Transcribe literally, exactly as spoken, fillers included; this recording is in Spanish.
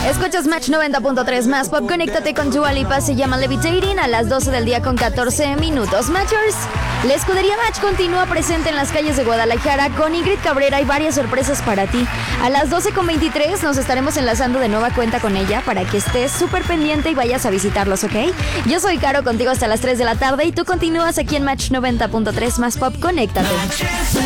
Escuchas Match noventa punto tres más pop. Conéctate con Dua Lipa, se llama Levitating, a las doce del día con catorce minutos. Matchers, la escudería Match continúa presente en las calles de Guadalajara con Ingrid Cabrera y varias sorpresas para ti. A las doce con veintitrés nos estaremos enlazando de nueva cuenta con ella para que estés súper pendiente y vayas a visitarlos, ¿ok? Yo soy Caro, contigo hasta las tres de la tarde y tú continúas aquí en Match noventa punto tres más pop. Conéctate.